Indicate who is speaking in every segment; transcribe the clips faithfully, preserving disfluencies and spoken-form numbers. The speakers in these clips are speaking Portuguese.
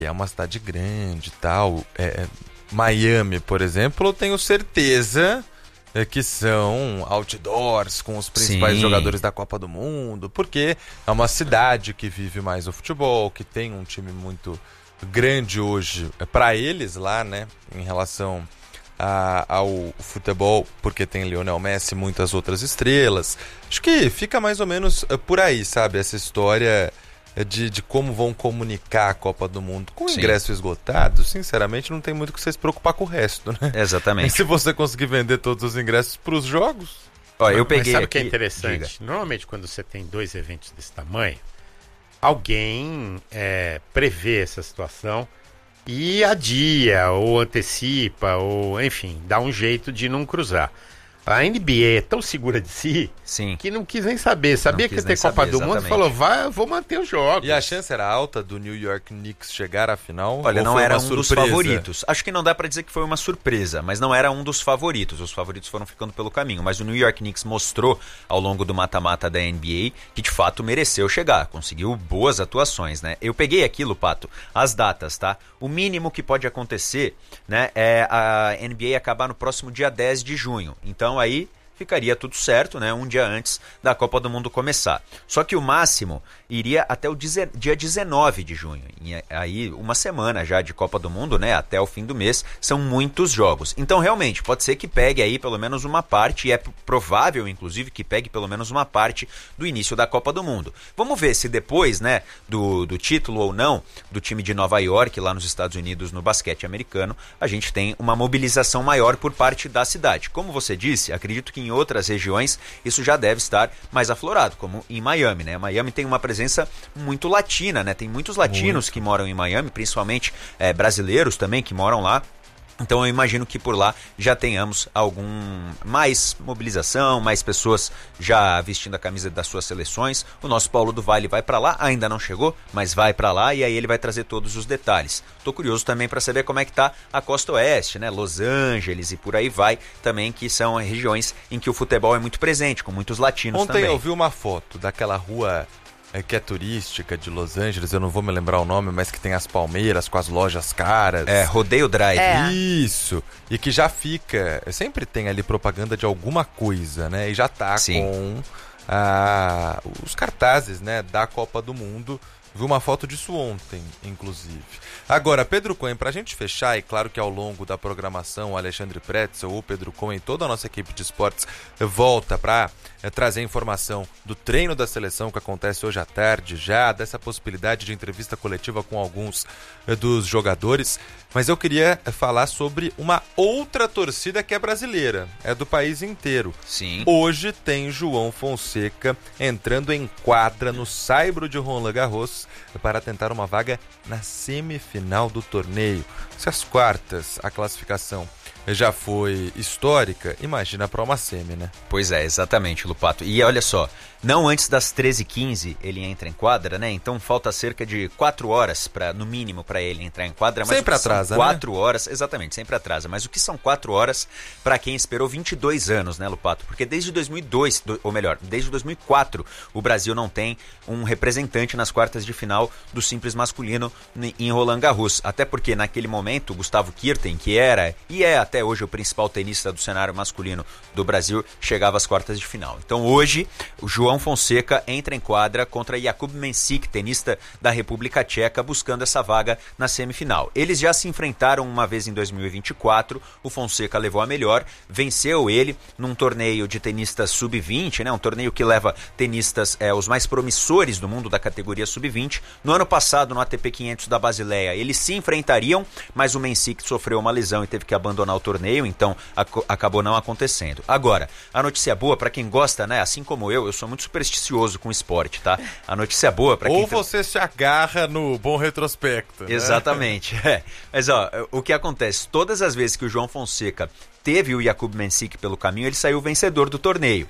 Speaker 1: que é uma cidade grande e tal. É, Miami, por exemplo, eu tenho certeza é, que são outdoors com os principais
Speaker 2: Sim.
Speaker 1: jogadores da Copa do Mundo, porque é uma cidade que vive mais o futebol, que tem um time muito grande hoje para eles lá, né, em relação a, ao futebol, porque tem Lionel Messi e muitas outras estrelas. Acho que fica mais ou menos por aí, sabe, essa história de, de como vão comunicar a Copa do Mundo. Com o ingresso esgotado, sinceramente, não tem muito que você se preocupar com o resto, né?
Speaker 2: Exatamente.
Speaker 1: E se você conseguir vender todos os ingressos para os jogos...
Speaker 2: Ó, eu peguei
Speaker 3: Mas sabe o
Speaker 2: aqui...
Speaker 3: que é interessante?
Speaker 2: Diga.
Speaker 3: Normalmente, quando você tem dois eventos desse tamanho, alguém é, prevê essa situação e adia, ou antecipa, ou enfim, dá um jeito de não cruzar. A N B A é tão segura de si
Speaker 2: Sim.
Speaker 3: que não quis nem saber. Sabia que ia ter Copa
Speaker 2: saber,
Speaker 3: do Mundo e
Speaker 2: exatamente.
Speaker 3: falou, vai, eu vou manter os jogos.
Speaker 1: E a chance era alta do New York Knicks chegar à final?
Speaker 2: Olha,
Speaker 1: ou
Speaker 2: não
Speaker 1: foi
Speaker 2: era
Speaker 1: uma
Speaker 2: um dos
Speaker 1: surpresa?
Speaker 2: favoritos. Acho que não dá pra dizer que foi uma surpresa, mas não era um dos favoritos. Os favoritos foram ficando pelo caminho. Mas o New York Knicks mostrou ao longo do mata-mata da N B A que de fato mereceu chegar. Conseguiu boas atuações, né? Eu peguei aqui, Lupato, as datas, tá? O mínimo que pode acontecer, né, é a N B A acabar no próximo dia dez de junho. Então aí ficaria tudo certo, né? Um dia antes da Copa do Mundo começar. Só que o máximo iria até o dia dezenove de junho. E aí, uma semana já de Copa do Mundo, né? Até o fim do mês, são muitos jogos. Então, realmente, pode ser que pegue aí pelo menos uma parte, e é provável, inclusive, que pegue pelo menos uma parte do início da Copa do Mundo. Vamos ver se depois, né, do, do título ou não, do time de Nova York, lá nos Estados Unidos, no basquete americano, a gente tem uma mobilização maior por parte da cidade. Como você disse, acredito que em outras regiões isso já deve estar mais aflorado, como em Miami, né? Miami tem uma presença muito latina, né? Tem muitos latinos muito. que moram em Miami, principalmente é, brasileiros também que moram lá. Então eu imagino que por lá já tenhamos algum mais mobilização, mais pessoas já vestindo a camisa das suas seleções. O nosso Paulo do Vale vai para lá, ainda não chegou, mas vai para lá e aí ele vai trazer todos os detalhes. Tô curioso também para saber como é que tá a Costa Oeste, né? Los Angeles e por aí vai também, que são regiões em que o futebol é muito presente, com muitos latinos
Speaker 1: Ontem
Speaker 2: também.
Speaker 1: Ontem eu vi uma foto daquela rua é, que é turística de Los Angeles, eu não vou me lembrar o nome, mas que tem as palmeiras com as lojas caras.
Speaker 2: É, Rodeio Drive.
Speaker 4: É.
Speaker 1: Isso, e que já fica, sempre tem ali propaganda de alguma coisa, né? E já tá
Speaker 2: Sim.
Speaker 1: com ah, os cartazes, né, da Copa do Mundo. Vi uma foto disso ontem, inclusive. Agora, Pedro Cohen, pra gente fechar, e claro que ao longo da programação o Alexandre Pretzel, o Pedro Cohen e toda a nossa equipe de esportes volta pra é, trazer informação do treino da seleção que acontece hoje à tarde, já dessa possibilidade de entrevista coletiva com alguns é, dos jogadores. Mas eu queria falar sobre uma outra torcida que é brasileira, é do país inteiro.
Speaker 2: Sim.
Speaker 1: Hoje tem João Fonseca entrando em quadra no Saibro de Roland Garros para tentar uma vaga na semifinal do torneio. Se as quartas, a classificação já foi histórica, imagina para uma semi, né?
Speaker 2: Pois é, exatamente, Lupato. E olha só, não antes das treze e quinze ele entra em quadra, né? Então falta cerca de quatro horas, pra, no mínimo, para ele entrar em quadra. Mas
Speaker 1: sempre atrasa,
Speaker 2: né? quatro
Speaker 1: né?
Speaker 2: horas, exatamente, sempre atrasa. Mas o que são quatro horas para quem esperou vinte e dois anos, né, Lupato? Porque desde dois mil e dois, do, ou melhor, desde dois mil e quatro, o Brasil não tem um representante nas quartas de final do simples masculino em Roland Garros. Até porque naquele momento, Gustavo Kuerten, que era e é até hoje o principal tenista do cenário masculino do Brasil, chegava às quartas de final. Então hoje, o João Fonseca entra em quadra contra Jakub Mensik, tenista da República Tcheca, buscando essa vaga na semifinal. Eles já se enfrentaram uma vez em dois mil e vinte e quatro, o Fonseca levou a melhor, venceu ele num torneio de tenistas sub vinte, né? Um torneio que leva tenistas, é, os mais promissores do mundo da categoria sub vinte. No ano passado, no A T P quinhentos da Basileia, eles se enfrentariam, mas o Mensik sofreu uma lesão e teve que abandonar o torneio, então ac- acabou não acontecendo. Agora, a notícia boa para quem gosta, né? Assim como eu, eu sou muito supersticioso com esporte, tá? A notícia boa para quem...
Speaker 1: Ou você se agarra no bom retrospecto, né?
Speaker 2: Exatamente, é. Mas ó, o que acontece? Todas as vezes que o João Fonseca teve o Jakub Mensik pelo caminho, ele saiu vencedor do torneio.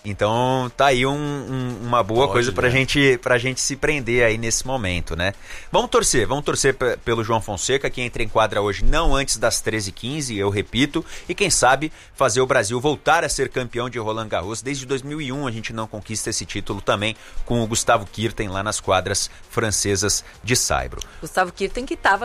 Speaker 2: Então tá aí um, um, uma boa
Speaker 1: Olha.
Speaker 2: coisa pra gente, pra gente se prender aí nesse momento, né? Vamos torcer, vamos torcer p- pelo João Fonseca, que entra em quadra hoje não antes das treze e quinze, eu repito, e quem sabe fazer o Brasil voltar a ser campeão de Roland Garros. Desde dois mil e um a gente não conquista esse título também com o Gustavo Kuerten lá nas quadras francesas de Saibro.
Speaker 4: Gustavo Kuerten que estava